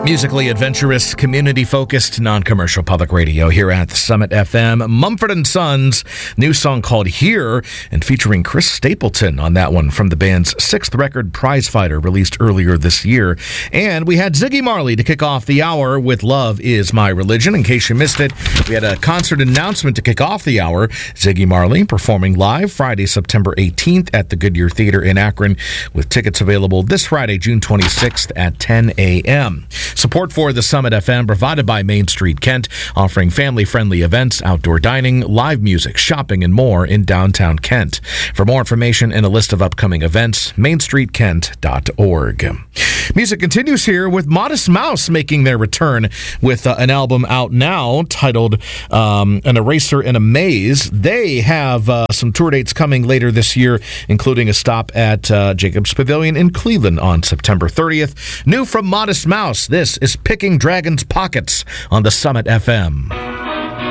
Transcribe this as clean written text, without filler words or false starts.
Musically adventurous, community-focused, non-commercial public radio here at Summit FM. Mumford & Sons, new song called Here, and featuring Chris Stapleton on that one from the band's sixth record, Prizefighter, released earlier this year. And we had Ziggy Marley to kick off the hour with Love Is My Religion. In case you missed it, we had a concert announcement to kick off the hour. Ziggy Marley performing live Friday, September 18th at the Goodyear Theater in Akron, with tickets available this Friday, June 26th at 10 a.m. Support for the Summit FM provided by Main Street Kent, offering family-friendly events, outdoor dining, live music, shopping, and more in downtown Kent. For more information and a list of upcoming events, mainstreetkent.org. Music continues here with Modest Mouse making their return with an album out now titled An Eraser in a Maze. They have some tour dates coming later this year, including a stop at Jacobs Pavilion in Cleveland on September 30th. New from Modest Mouse, this is Picking Dragons' Pockets on the Summit FM.